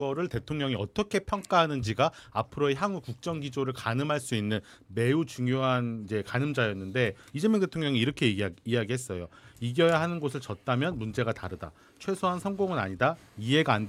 거를 대통령이 어떻게 평가하는지가 앞으로의 향후 국정 기조를 가늠할 수 있는 매우 중요한 이제 가늠자였는데 이재명 대통령이 이렇게 이야기했어요. 이겨야 하는 곳을 졌다면 문제가 다르다. 최소한 성공은 아니다. 이해가 안